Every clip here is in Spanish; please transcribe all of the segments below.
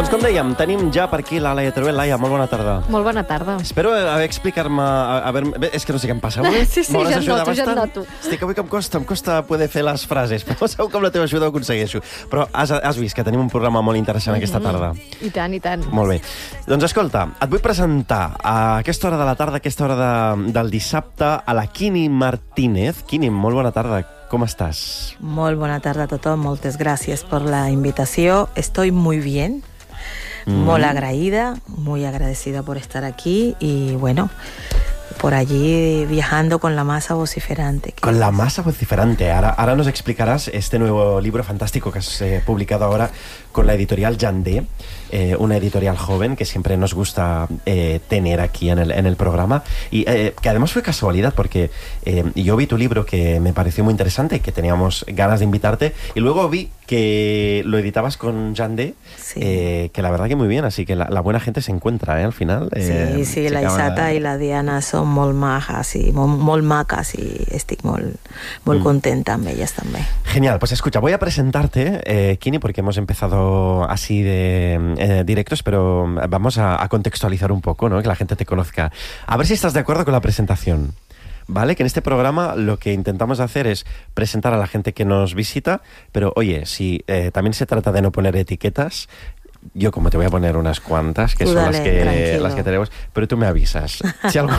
Doncs com dèiem, tenim ja per aquí l'Alaia Teruel. Laia, molt bona tarda. Molt bona tarda. Espero haver explicar-me... Bé, és que no sé què em passa avui. Sí, ja et noto. Estic avui que em costa poder fer les frases, però segur que amb la teva ajuda ho aconsegueixo. Però has vist que tenim un programa molt interessant aquesta tarda. I tant, i tant. Molt bé. Doncs escolta, et vull presentar a aquesta hora de la tarda, a aquesta hora del dissabte, a la Quini Martínez. Quini, molt bona tarda. ¿Cómo estás? Molt bona tarda a tothom, moltes gràcies por la invitació. Estoy muy bien, molt agraïda, muy agradecida por estar aquí y bueno, por allí viajando con la masa vociferante. Con la masa vociferante. Ahora nos explicarás este nuevo libro fantástico que has publicado ahora con la editorial Yandé, una editorial joven que siempre nos gusta tener aquí en el programa y que además fue casualidad porque yo vi tu libro que me pareció muy interesante y que teníamos ganas de invitarte y luego vi que lo editabas con Yandé, Sí. que la verdad que muy bien, así que la buena gente se encuentra al final. Sí, la Isata y la Diana son molt majas y molt maques y estic molt contenta amb elles també. Genial, pues escucha, voy a presentarte, Quini, porque hemos empezado así de directos, pero vamos a contextualizar un poco, ¿no? Que la gente te conozca. A ver si estás de acuerdo con la presentación. ¿Vale? Que en este programa lo que intentamos hacer es presentar a la gente que nos visita, pero oye, si también se trata de no poner etiquetas, yo como te voy a poner unas cuantas, que tú son dale, las que tenemos, pero tú me avisas. Si algo...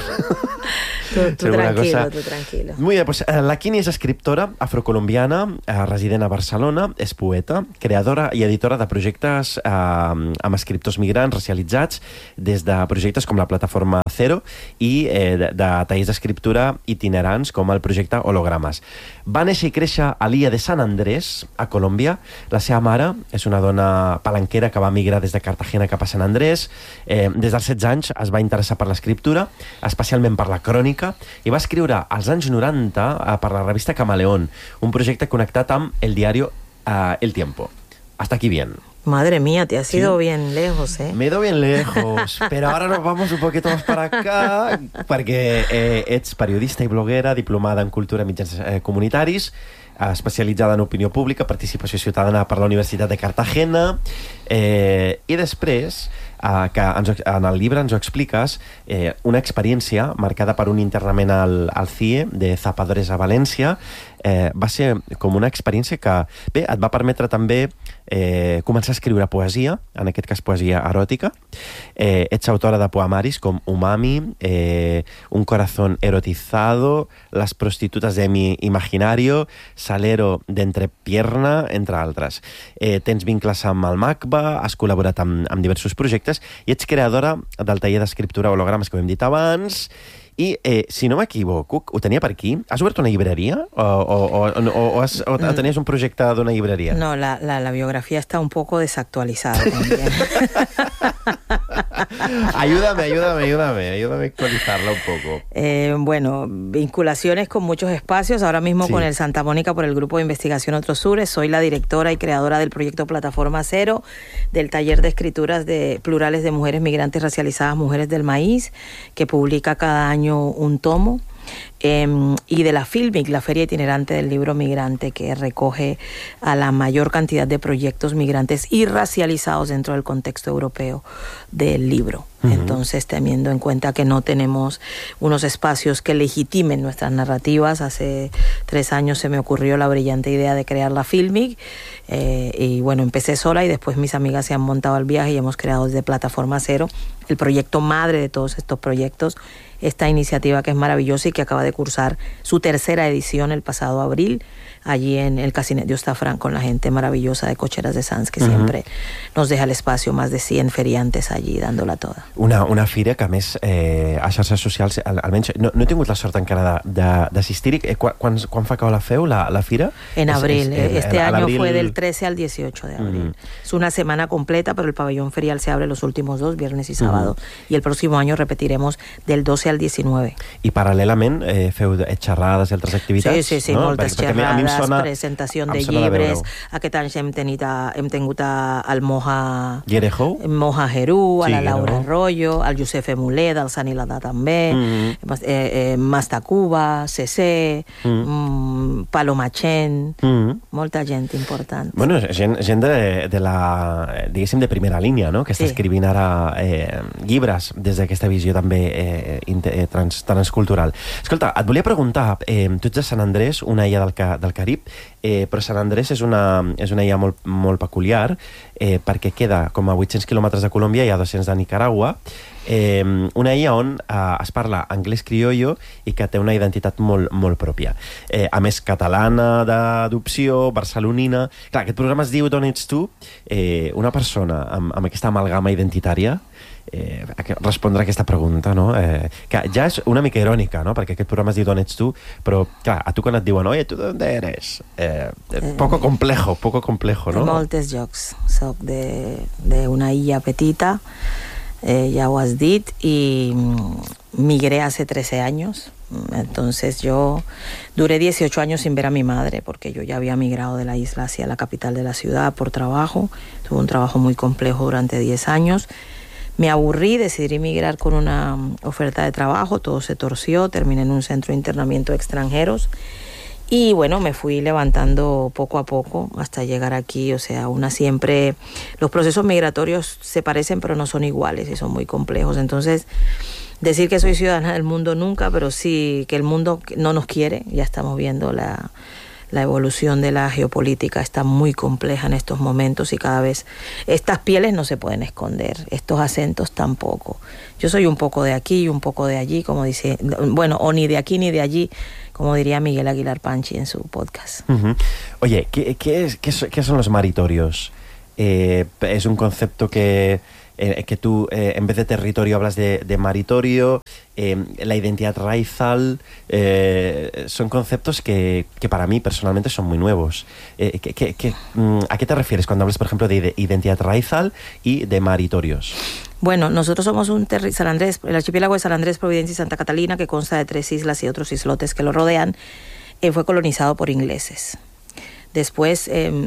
tú tranquilo. Muy bien, pues la Quini és escriptora afrocolombiana, resident a Barcelona, és poeta, creadora i editora de projectes amb escriptors migrants racialitzats, des de projectes com la plataforma Zero i de tallers d'escriptura itinerants com el projecte Hologrames. Va néixer i créixer a l'illa de Sant Andrés, a Colòmbia. La seva mare és una dona palanquera que va migrar des de Cartagena cap a Sant Andrés. Des dels 16 anys es va interessar per l'escriptura, especialment per la crònica, i va escriure als anys 90 per la revista Camaleón, un projecte connectat amb el diario El Tiempo. Hasta aquí bien. Madre mía, te has ido bien lejos, ¿eh? Me he ido bien lejos, pero ahora nos vamos un poquito más para acá, perquè ets periodista i bloguera, diplomada en cultura i mitjans comunitaris, especialitzada en opinió pública, participació ciutadana per la Universitat de Cartagena, i després, que en el llibre ens ho expliques, una experiència marcada per un internament al CIE de Zapadores a València. Va ser com una experiència que, bé, et va permetre també començar a escriure poesia, en aquest cas poesia eròtica. Ets autora de poemaris com Umami, Un corazón erotizado, Las prostitutas de mi imaginario, Salero d'entrepierna, entre altres. Tens vincles amb el MACBA, has col·laborat amb diversos projectes i ets creadora del taller d'escriptura Hologrames que ho hem dit abans. I, si no m'equivoco, ho tenia per aquí, has obert una llibreria o tenies un projecte d'una llibreria? No, la biografía está un poco desactualizada también. Ayúdame a actualizarla un poco. Bueno, vinculaciones con muchos espacios, ahora mismo con el Santa Mónica por el Grupo de Investigación Otros Sures, soy la directora y creadora del proyecto Plataforma Zero, del taller de escrituras plurales de mujeres migrantes racializadas, Mujeres del Maíz, que publica cada año un tomo, y de la Filmic, la Feria Itinerante del Libro Migrante, que recoge a la mayor cantidad de proyectos migrantes y racializados dentro del contexto europeo del libro. Entonces, teniendo en cuenta que no tenemos unos espacios que legitimen nuestras narrativas, hace 3 años se me ocurrió la brillante idea de crear la Filmic, y bueno, empecé sola y después mis amigas se han montado al viaje y hemos creado desde Plataforma Zero el proyecto madre de todos estos proyectos, esta iniciativa que es maravillosa y que acaba de cursar su 3ª edición el pasado abril, allí en el Casinet de Ostafranc, con la gente maravillosa de Cocheras de Sants, que siempre nos deja el espacio, más de 100 feriantes allí dándola toda. Una fira que, a més, a xarxes socials, almenys, no he tingut la sort encara d'assistir-hi. Quan fa que la feu, la fira? En abril. Este año fue del 13 al 18 de abril. Es una semana completa, pero el pabellón ferial se abre los últimos 2, viernes y sábado. Y el próximo año repetiremos del 12 al 19. I paral·lelament feu xerrades i altres activitats? Sí, moltes xerrades. Perquè a mi em presentació de llibres, aquest any hem tingut al Moja Herú, a la Laura Arroyo, al Josep Emuler, del Sant Iladà també, Mastacuba, CC, Paloma Chen, molta gent important. Bueno, gent de la, diguéssim, de primera línia, no?, que està escrivint ara llibres des d'aquesta visió també transcultural. Escolta, et volia preguntar, tu ets de Sant Andrés, una illa del Carib, però Sant Andrés és una illa molt peculiar, perquè queda com a 800 quilòmetres de Colòmbia i a 200 de Nicaragua, una illa on es parla anglès criollo i que té una identitat molt pròpia. A més, catalana d'adopció, barcelonina... Clar, aquest programa es diu D'on ets tu? Una persona amb aquesta amalgama identitària respondre a aquesta pregunta, no? Que ja és una mica irònica, no? Perquè aquest programa es diu D'on ets tu? Però, clar, a tu quan et diuen oye, ¿tú de dónde eres? Poco complejo, no? De moltes llocs. Soc d'una illa petita, ya lo has dit, y migré hace 13 años. Entonces yo duré 18 años sin ver a mi madre porque yo ya había migrado de la isla hacia la capital de la ciudad por trabajo. Tuve un trabajo muy complejo durante 10 años. Me aburrí, decidí migrar con una oferta de trabajo, todo se torció, terminé en un centro de internamiento de extranjeros. Y bueno, me fui levantando poco a poco hasta llegar aquí. O sea, siempre... Los procesos migratorios se parecen, pero no son iguales y son muy complejos. Entonces, decir que soy ciudadana del mundo nunca, pero sí que el mundo no nos quiere. Ya estamos viendo la evolución de la geopolítica. Está muy compleja en estos momentos y cada vez... Estas pieles no se pueden esconder, estos acentos tampoco. Yo soy un poco de aquí y un poco de allí, como dice... Bueno, o ni de aquí ni de allí, como diría Miguel Aguilar Panchi en su podcast. Oye, ¿qué son los maritorios? Es un concepto que tú, en vez de territorio, hablas de maritorio, la identidad raizal, son conceptos que para mí personalmente son muy nuevos. ¿A qué te refieres cuando hablas, por ejemplo, de identidad raizal y de maritorios? Bueno, nosotros somos San Andrés, el archipiélago de San Andrés, Providencia y Santa Catalina, que consta de 3 islas y otros islotes que lo rodean, fue colonizado por ingleses. Después,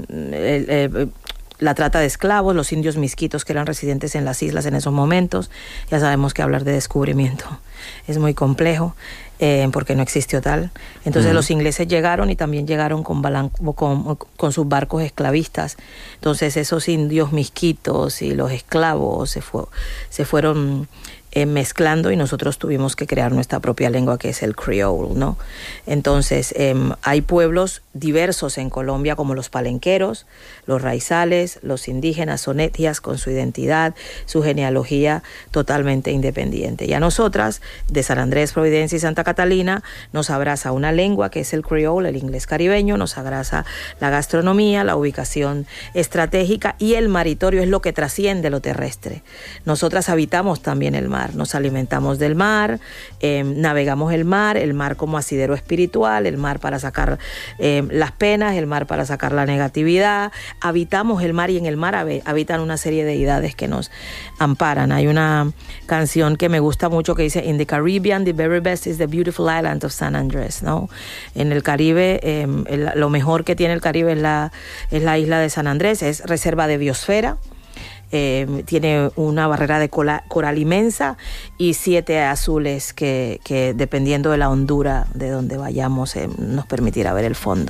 la trata de esclavos, los indios misquitos que eran residentes en las islas en esos momentos. Ya sabemos que hablar de descubrimiento es muy complejo, porque no existió tal. Entonces los ingleses llegaron y también llegaron con sus barcos esclavistas. Entonces esos indios misquitos y los esclavos se fueron mezclando y nosotros tuvimos que crear nuestra propia lengua, que es el creole, ¿no? Entonces hay pueblos diversos en Colombia, como los palenqueros, los raizales, los indígenas, son etnias con su identidad, su genealogía totalmente independiente. Y a nosotras, de San Andrés, Providencia y Santa Catalina, nos abraza una lengua que es el creole, el inglés caribeño, nos abraza la gastronomía, la ubicación estratégica, y el maritorio es lo que trasciende lo terrestre. Nosotras habitamos también el mar, nos alimentamos del mar, navegamos el mar como asidero espiritual, el mar para sacar las penas, el mar para sacar la negatividad. Habitamos el mar y en el mar habitan una serie de deidades que nos amparan. Hay una canción que me gusta mucho que dice: In the Caribbean, the very best is the beautiful island of San Andrés, ¿no? En el Caribe, lo mejor que tiene el Caribe es la isla de San Andrés, es reserva de biosfera. Tiene una barrera de coral inmensa y 7 azules que dependiendo de la hondura de donde vayamos nos permitirá ver el fondo.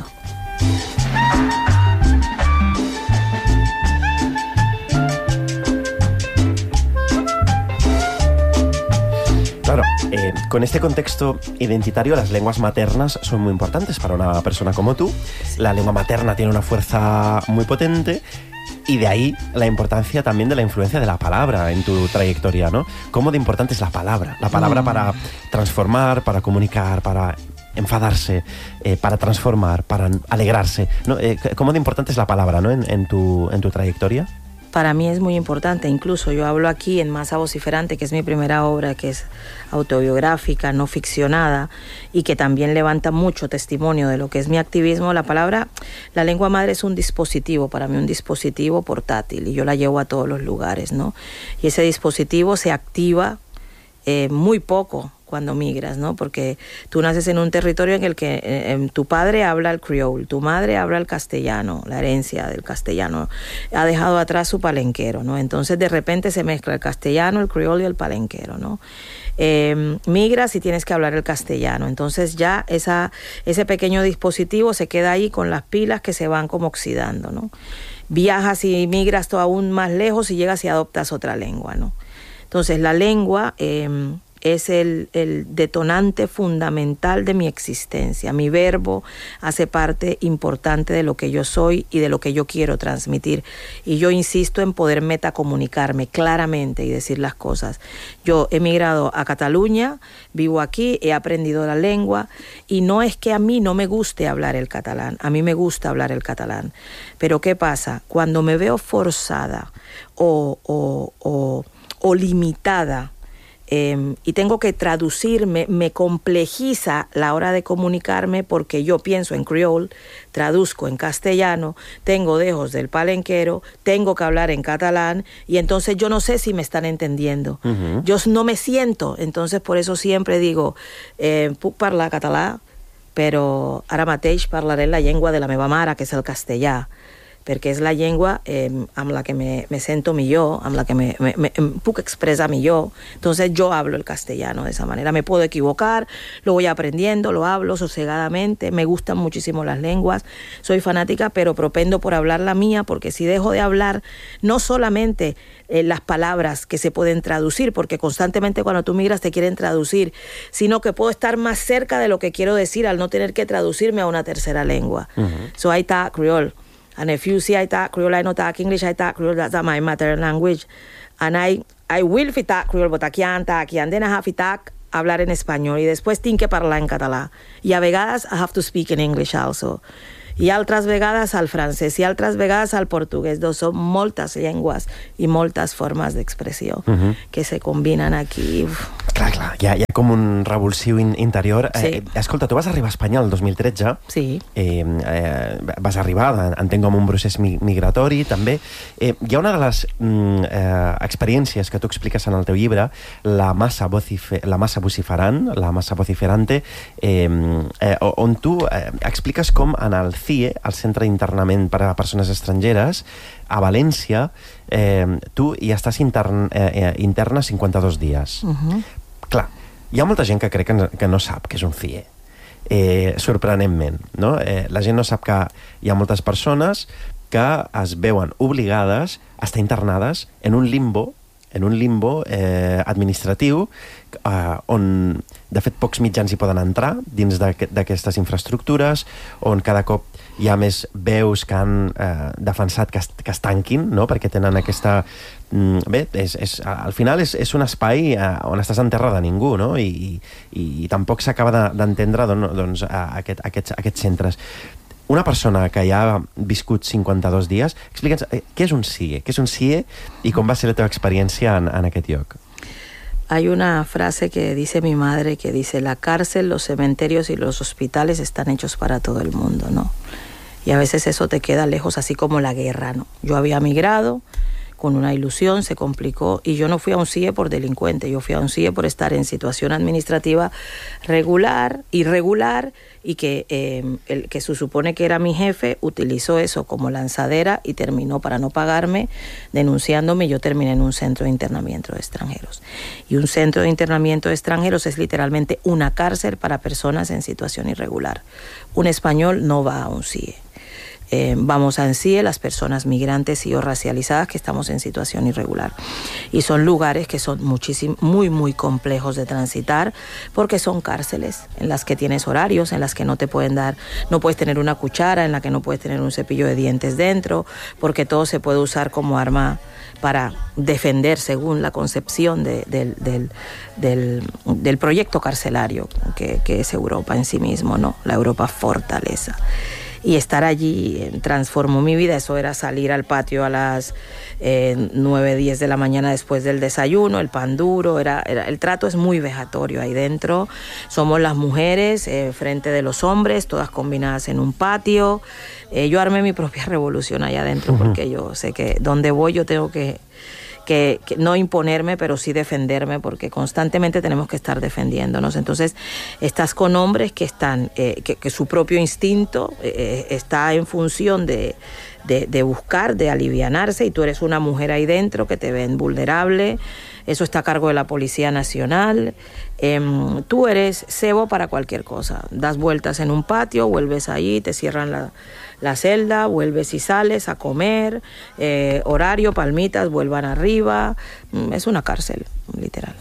Claro, con este contexto identitario, las lenguas maternas son muy importantes para una persona como tú. La lengua materna tiene una fuerza muy potente. Y de ahí la importancia también de la influencia de la palabra en tu trayectoria, ¿no? ¿Cómo de importante es la palabra? La palabra para transformar, para comunicar, para enfadarse, para transformar, para alegrarse, ¿no? ¿Cómo de importante es la palabra, ¿no? en tu trayectoria? Para mí es muy importante, incluso yo hablo aquí en Masa Vociferante, que es mi primera obra, que es autobiográfica, no ficcionada, y que también levanta mucho testimonio de lo que es mi activismo. La palabra, la lengua madre es un dispositivo, para mí un dispositivo portátil, y yo la llevo a todos los lugares, ¿no? Y ese dispositivo se activa muy poco cuando migras, ¿no? Porque tú naces en un territorio en el que tu padre habla el criol, tu madre habla el castellano, la herencia del castellano ha dejado atrás su palenquero, ¿no? Entonces de repente se mezcla el castellano, el criol y el palenquero, ¿no? Migras y tienes que hablar el castellano, entonces ya ese pequeño dispositivo se queda ahí con las pilas que se van como oxidando, ¿no? Viajas y migras tú aún más lejos y llegas y adoptas otra lengua, ¿no? Entonces la lengua es el detonante fundamental de mi existencia. Mi verbo hace parte importante de lo que yo soy y de lo que yo quiero transmitir. Y yo insisto en poder metacomunicarme claramente y decir las cosas. Yo he migrado a Cataluña, vivo aquí, he aprendido la lengua y no es que a mí no me guste hablar el catalán, a mí me gusta hablar el catalán. Pero ¿qué pasa? Cuando me veo forzada o limitada, y tengo que traducirme, me complejiza la hora de comunicarme porque yo pienso en criol, traduzco en castellano, tengo dejos del palenquero, tengo que hablar en catalán y entonces yo no sé si me están entendiendo. Yo no me siento, entonces por eso siempre digo, puc parlar català, però ara mateix parlaré la llengua de la meva mare, que és el castellà, perquè és la llengua amb la que me sento millor, amb la que me puc expresar millor. Entonces yo hablo el castellano de esa manera. Me puedo equivocar, lo voy aprendiendo, lo hablo sosegadamente, me gustan muchísimo las lenguas, soy fanática, pero propendo por hablar la mía, porque si dejo de hablar no solamente las palabras que se pueden traducir, porque constantemente cuando tú migras te quieren traducir, sino que puedo estar más cerca de lo que quiero decir al no tener que traducirme a una tercera lengua. So I talk Creole. And if you see I talk Creole, I don't talk English, I talk Creole, that's my mother language. And I will fi talk Creole, but I can't talk, and then I have to talk, hablar en español, y después tinc que parlar en català. I a vegades I have to speak in English also. I altres vegades al francès, i altres vegades al portuguès. Són moltes llengües i moltes formes d'expressió que se combinen aquí. Clar, hi ha com un revulsiu interior. Sí. Escolta, tu vas arribar a Espanya el 2013. Sí. Vas arribar, entenc, amb un procés migratori, també. Hi ha una de les experiències que tu expliques en el teu llibre, la massa vociferant, la massa vociferante, on tu expliques com en el CIE, el Centre d'Internament per a Persones Estrangeres, a València, tu hi estàs interna 52 dies. Clar, hi ha molta gent que crec que no sap què és un CIE. Sorprenentment, no? La gent no sap que hi ha moltes persones que es veuen obligades a estar internades en un limbo administratiu on, de fet, pocs mitjans hi poden entrar dins d'aquestes infraestructures, on cada cop hi ha més veus que han defensat que es tanquin, no? Perquè tenen aquesta... Bé, al final és un espai on estàs en terra de ningú, no? I tampoc s'acaba d'entendre doncs, aquests centres. Una persona que ja ha viscut 52 dies, explica'ns què és un CIE? Què és un CIE i com va ser la teva experiència en aquest lloc? Hay una frase que dice mi madre que dice: la cárcel, los cementerios y los hospitales están hechos para todo el mundo, ¿no? Y a veces eso te queda lejos, así como la guerra, ¿no? Yo había migrado con una ilusión, se complicó y yo no fui a un CIE por delincuente, yo fui a un CIE por estar en situación administrativa irregular y que el que se supone que era mi jefe utilizó eso como lanzadera y terminó, para no pagarme, denunciándome. Yo terminé en un centro de internamiento de extranjeros. Y un centro de internamiento de extranjeros es literalmente una cárcel para personas en situación irregular. Un español no va a un CIE. Vamos a un CIE las personas migrantes y o racializadas que estamos en situación irregular. Y son lugares que son muy complejos de transitar, porque son cárceles en las que tienes horarios, en las que no te pueden dar, no puedes tener una cuchara, en la que no puedes tener un cepillo de dientes dentro, porque todo se puede usar como arma para defender según la concepción del proyecto carcelario que es Europa en sí mismo, ¿no? La Europa fortaleza. Y estar allí transformó mi vida. Eso era salir al patio a las 9, 10 de la mañana después del desayuno, el pan duro, el trato es muy vejatorio ahí dentro. Somos las mujeres frente de los hombres, todas combinadas en un patio. Yo armé mi propia revolución allá adentro, porque yo sé que donde voy yo tengo que que no imponerme, pero sí defenderme, porque constantemente tenemos que estar defendiéndonos. Entonces, estás con hombres que están, que su propio instinto está en función de buscar, de alivianarse, y tú eres una mujer ahí dentro que te ven vulnerable. Eso está a cargo de la Policía Nacional. Tú eres cebo para cualquier cosa. Das vueltas en un patio, vuelves ahí, te cierran la celda, vuelves y sales a comer, horario, palmitas, vuelvan arriba. Es una cárcel, literal.